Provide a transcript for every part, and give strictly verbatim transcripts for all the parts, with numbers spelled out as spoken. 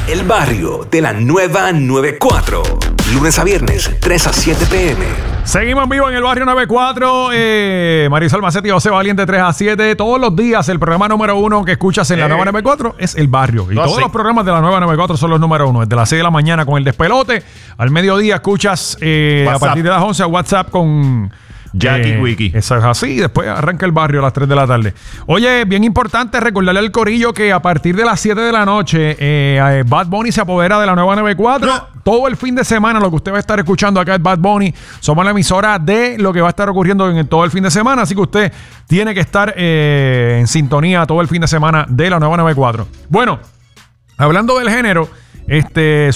El barrio de la nueva noventa y cuatro. Lunes a viernes, tres a siete p m Seguimos en vivo en el barrio noventa y cuatro. Eh, Marisol Macetti y José Valiente, tres a siete. Todos los días, el programa número uno que escuchas en eh. la nueva noventa y cuatro es El Barrio. Y no, todos sí. los programas de la nueva noventa y cuatro son los número uno. Desde las seis de la mañana con El Despelote. Al mediodía escuchas eh, a partir de las once a WhatsApp con Jackie eh, Wiki. Eso es así. Después arranca El Barrio a las tres de la tarde. Oye, bien importante recordarle al corillo que a partir de las siete de la noche eh, Bad Bunny se apodera de la nueva noventa y cuatro. No. Todo el fin de semana lo que usted va a estar escuchando acá es Bad Bunny. Somos la emisora de lo que va a estar ocurriendo en todo el fin de semana. Así que usted tiene que estar eh, en sintonía todo el fin de semana de la nueva noventa y cuatro. Bueno, hablando del género, este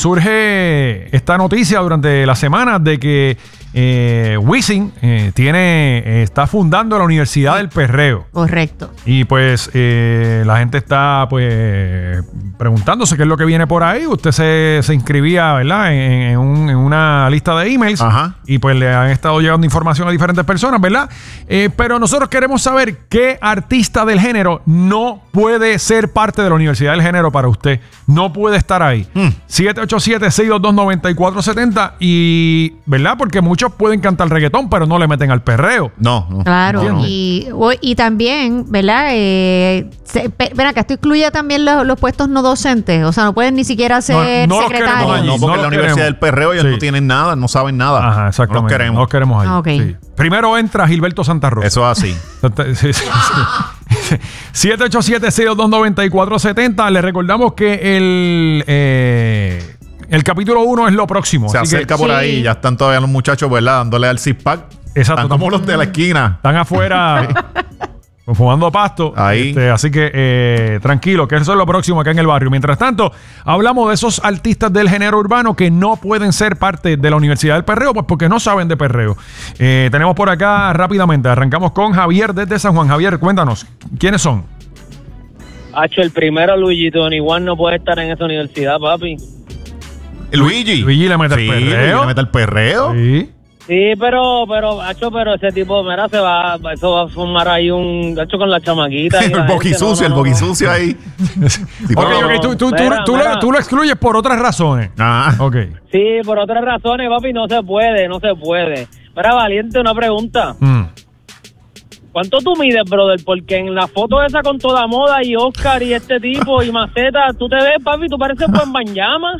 surge esta noticia durante la semana de que eh, Wisin eh, tiene, eh, está fundando la Universidad del Perreo. Correcto. Y pues eh, la gente está pues preguntándose qué es lo que viene por ahí. Usted se, se inscribía, ¿verdad? En, en, un, en una lista de emails. Ajá. Y pues le han estado llegando información a diferentes personas, ¿verdad? Eh, pero nosotros queremos saber qué artista del género no puede ser parte de la Universidad del Género para usted. No puede estar ahí. Mm. siete ocho siete, seis dos dos, nueve cuatro siete cero. Y, ¿verdad? Porque muchos pueden cantar reggaetón, pero no le meten al perreo. No, no. Claro. No, no. Y, y también, ¿verdad? Eh, se, ven acá, esto incluye también los, los puestos no docentes. O sea, no pueden ni siquiera ser no, no secretarios. No, no, porque no en la Universidad queremos. del Perreo ellos sí. no tienen nada, no saben nada. Ajá, exactamente. No los queremos. No los queremos ahí. Ah, okay. Sí. Primero entra Gilberto Santa Rosa. Eso es así. Sí, sí, sí. siete ocho siete, seis dos dos, nueve cuatro siete cero. Le recordamos que el... Eh, El capítulo uno es lo próximo. Se así acerca que, por sí. ahí. Ya están todavía los muchachos, ¿verdad? Dándole al six-pack. Exacto. Están como los de la esquina. Están afuera fumando pasto. Ahí. Este, así que eh, tranquilo, que eso es lo próximo acá en el barrio. Mientras tanto, hablamos de esos artistas del género urbano que no pueden ser parte de la Universidad del Perreo, pues porque no saben de perreo. Eh, tenemos por acá rápidamente. Arrancamos con Javier desde San Juan. Javier, cuéntanos, ¿quiénes son? Hacho, el primero, Luigi veintiuno, no puede estar en esa universidad, papi. Luigi. Luigi le mete sí, el perreo. Luigi le mete el perreo. Sí. Sí, pero, pero, Hacho, pero ese tipo, mira, se va, eso va a fumar ahí un, Hacho, con la chamaquita. el boquisucio, no, no, el boquisucio no. ahí. sí, ok, ok, tú, tú, mira, tú, tú, lo, tú lo excluyes por otras razones. Ah. Ok. Sí, por otras razones, papi, no se puede, no se puede. Mira, Valiente, una pregunta. Mm. ¿Cuánto tú mides, brother? Porque en la foto esa con Toda Moda y Oscar y este tipo y Maceta, tú te ves, papi, tú pareces buen Banyama.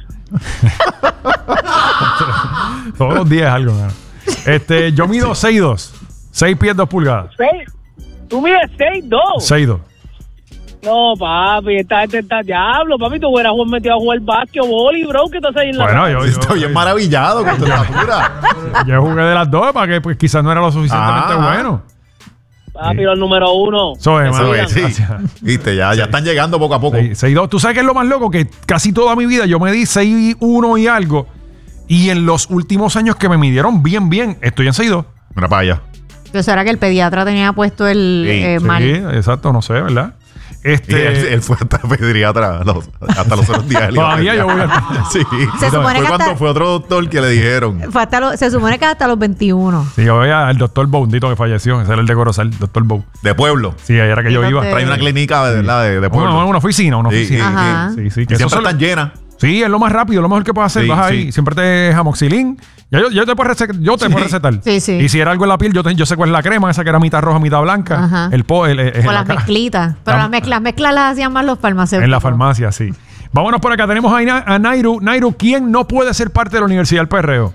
Todos los días algo, ¿no? Este, yo mido seis dos. seis pies dos pulgadas. ¿seis? ¿Tú mides seis dos? seis dos. No, papi, esta gente está diablo, papi, tú hubieras metido a jugar básquet o boli, bro, que estás ahí en la bueno, yo, yo estoy bien maravillado con tu estatura. Yo jugué de las dos para que pues, quizás no era lo suficientemente ah, bueno. Papi, sí. Los número uno. Eso es, Eso es, sí. Viste, ya, ya están llegando poco a poco. seis dos. Tú sabes que es lo más loco, que casi toda mi vida yo me di seis uno y algo. Y en los últimos años que me midieron bien, bien, estoy en seis dos. Mira para allá. Pero será que el pediatra tenía puesto el sí, eh, sí, mal. Exacto, no sé, ¿verdad? Este... Él, él fue hasta pediatra los, hasta los otros días. Todavía yo voy a... Sí. Se supone fue que cuando hasta... fue otro doctor que le dijeron. Fue hasta lo... Se supone que hasta los veintiuno. Sí, yo voy al doctor Boundito que falleció. Ese era el de Corozal, doctor Bou. De Pueblo. Sí, ahí era que yo iba. Trae una clínica de, ¿verdad? de, de Pueblo. Una, una oficina, una oficina. Sí, Ajá. sí, sí. Que y siempre lo... están llenas. Sí, es lo más rápido, lo mejor que puedes hacer. Sí, vas ahí, sí. Siempre te deja amoxilín. Ya yo, yo te puedo recetar. Yo te sí. puedo recetar. Sí, sí. Y si era algo en la piel, yo, te, yo sé cuál es la crema, esa que era mitad roja, mitad blanca. Ajá. El po, el, el, o las la mezclitas. Pero la, las mezclas, mezclas las hacían más los farmacéuticos. En la farmacia, sí. Vámonos por acá. Tenemos a, a Nairu. Nairu, ¿quién no puede ser parte de la Universidad del Perreo?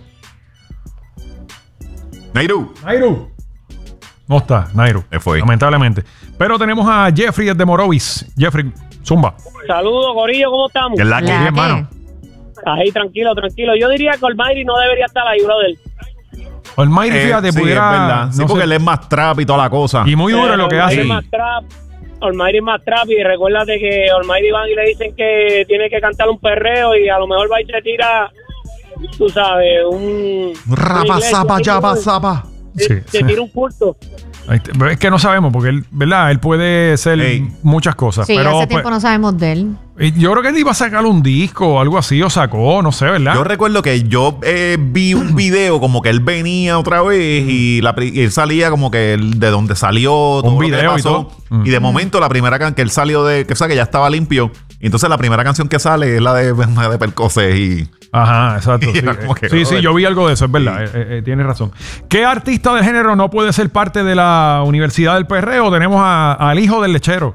Nairu. Nairu. No está, Nairu. Se fue. Lamentablemente. Pero tenemos a Jeffrey desde Morovis. Jeffrey, zumba. Saludos, Corillo, ¿cómo estamos? ¿Qué es la que bien, hermano? Ahí, tranquilo, tranquilo. Yo diría que Almighty no debería estar ahí, brother. Almighty, fíjate, eh, sí, pudiera... Es verdad. Sí, no porque sé. Él es más trap y toda la cosa. Y muy duro eh, lo que hace. Es más trap. Almighty es más trap y recuérdate que Almighty van y le dicen que tiene que cantar un perreo y a lo mejor va y se tira, tú sabes, un... Rapa, zapa, yapa, zapa. Se sí, tira sí. un culto. Es que no sabemos, porque él, ¿verdad? Él puede ser Ey. muchas cosas. Sí, pero hace tiempo pues, no sabemos de él. Y yo creo que él iba a sacar un disco o algo así, o sacó, no sé, ¿verdad? Yo recuerdo que yo eh, vi un video como que él venía otra vez y, la, y él salía como que él, de donde salió, todo un lo que video le y pasó. todo. Y de momento la primera canción que él salió de, que, o sea, que ya estaba limpio. Y entonces la primera canción que sale es la de, de Percocet y... Ajá, exacto. Sí, Como que, sí, sí, joder. yo vi algo de eso, es verdad. Eh, eh, tienes razón. ¿Qué artista del género no puede ser parte de la Universidad del Perreo? Tenemos a- al hijo del lechero.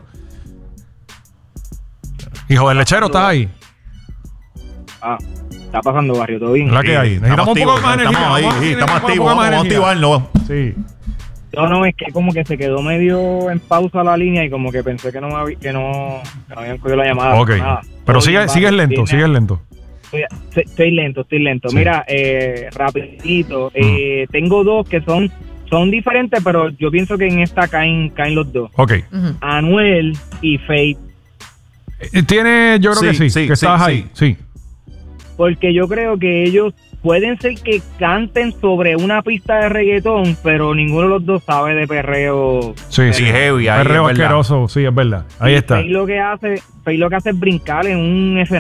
Hijo del lechero, ¿estás ahí? Ah, está pasando, barrio, todo bien. ¿La que hay? Necesitamos un poco más energía. Estamos ahí, Vamos a- sí, estamos necesitamos un activos. poco más Vamos a energía. activarnos. Sí. No, no, es que como que se quedó medio en pausa la línea y como que pensé que no me habí- que no, que no habían cogido la llamada. Ok. Nada, Pero todo sigue, bien, sigues vale. lento, Sí, sigues nada. lento. Estoy, estoy lento, estoy lento. Sí. Mira, eh, rapidito. Eh, tengo dos que son son diferentes, pero yo pienso que en esta caen caen los dos. Ok. Ujú. Anuel y Faith. Eh, Tiene, yo creo Sí, que sí, sí, que sí, estás sí. ahí. Sí. Porque yo creo que ellos pueden ser que canten sobre una pista de reggaetón, pero ninguno de los dos sabe de perreo. Sí, sí. Sí, heavy, ahí Perreo es verdad. asqueroso, sí, es verdad. Ahí Y está. Faith lo que hace, Faith lo que hace es brincar en un escenario